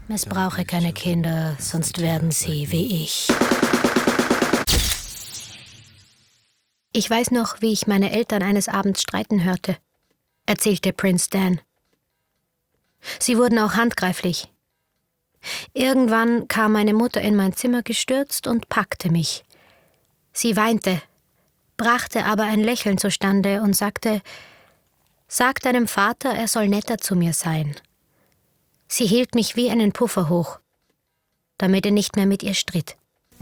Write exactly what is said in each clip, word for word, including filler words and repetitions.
Missbrauche keine Kinder, sonst werden sie wie ich. Ich weiß noch, wie ich meine Eltern eines Abends streiten hörte, erzählte Prince Dan. Sie wurden auch handgreiflich. Irgendwann kam meine Mutter in mein Zimmer gestürzt und packte mich. Sie weinte, brachte aber ein Lächeln zustande und sagte, »Sag deinem Vater, er soll netter zu mir sein.« Sie hielt mich wie einen Puffer hoch, damit er nicht mehr mit ihr stritt.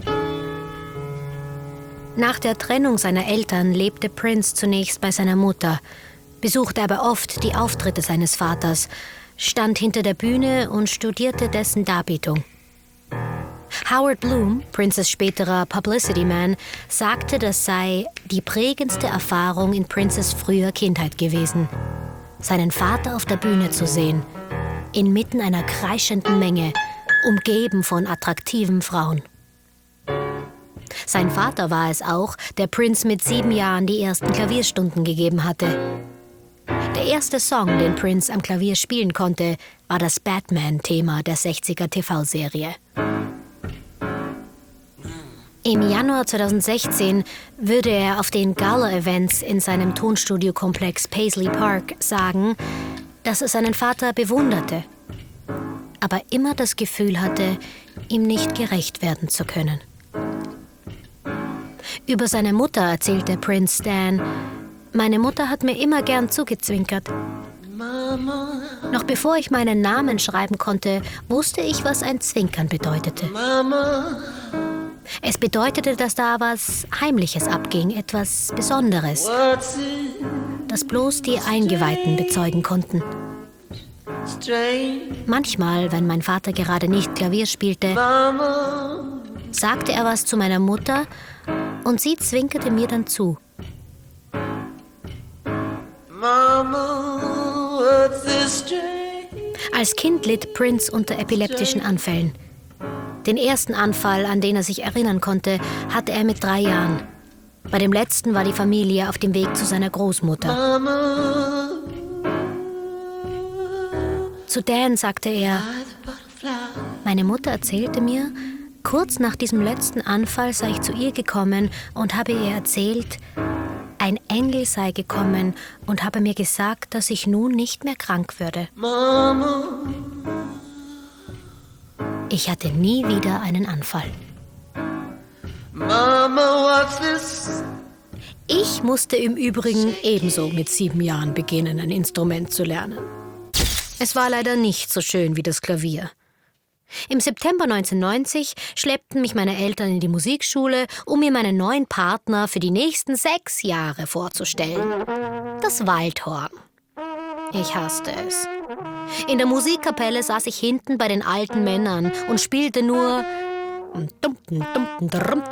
Nach der Trennung seiner Eltern lebte Prince zunächst bei seiner Mutter, besuchte aber oft die Auftritte seines Vaters, stand hinter der Bühne und studierte dessen Darbietung. Howard Bloom, Princes späterer Publicity-Man, sagte, das sei die prägendste Erfahrung in Princes früher Kindheit gewesen, seinen Vater auf der Bühne zu sehen, inmitten einer kreischenden Menge, umgeben von attraktiven Frauen. Sein Vater war es auch, der Prince mit sieben Jahren die ersten Klavierstunden gegeben hatte. Der erste Song, den Prince am Klavier spielen konnte, war das Batman-Thema der sechziger T V-Serie. Im Januar zweitausendsechzehn würde er auf den Gala-Events in seinem Tonstudio-Komplex Paisley Park sagen, dass er seinen Vater bewunderte, aber immer das Gefühl hatte, ihm nicht gerecht werden zu können. Über seine Mutter erzählte Prince Dan, »Meine Mutter hat mir immer gern zugezwinkert. Mama. Noch bevor ich meinen Namen schreiben konnte, wusste ich, was ein Zwinkern bedeutete. Mama. Es bedeutete, dass da was Heimliches abging, etwas Besonderes, das bloß die Eingeweihten bezeugen konnten. Manchmal, wenn mein Vater gerade nicht Klavier spielte, sagte er was zu meiner Mutter und sie zwinkerte mir dann zu. Als Kind litt Prince unter epileptischen Anfällen. Den ersten Anfall, an den er sich erinnern konnte, hatte er mit drei Jahren. Bei dem letzten war die Familie auf dem Weg zu seiner Großmutter. Zu Dan sagte er, meine Mutter erzählte mir, kurz nach diesem letzten Anfall sei ich zu ihr gekommen und habe ihr erzählt, ein Engel sei gekommen und habe mir gesagt, dass ich nun nicht mehr krank würde. Ich hatte nie wieder einen Anfall. Ich musste im Übrigen ebenso mit sieben Jahren beginnen, ein Instrument zu lernen. Es war leider nicht so schön wie das Klavier. Im September neunzehnhundertneunzig schleppten mich meine Eltern in die Musikschule, um mir meinen neuen Partner für die nächsten sechs Jahre vorzustellen. Das Waldhorn. Ich hasste es. In der Musikkapelle saß ich hinten bei den alten Männern und spielte nur